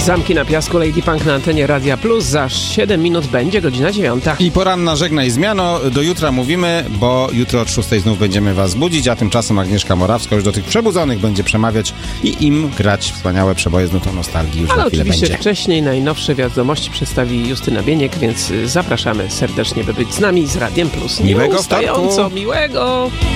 Zamki na piasku, Lady Punk na antenie Radia Plus. Za 7 minut będzie godzina 9. I poranna żegna i zmiano. Do jutra mówimy, bo jutro od 6 znów będziemy was budzić, a tymczasem Agnieszka Morawska już do tych przebudzonych będzie przemawiać i im grać wspaniałe przeboje z nutą nostalgii. Już Ale na chwilę oczywiście będzie. wcześniej najnowsze wiadomości przedstawi Justyna Bieniek, więc zapraszamy serdecznie, by być z nami z Radiem Plus. Miłego Nieustająco wtorku. miłego!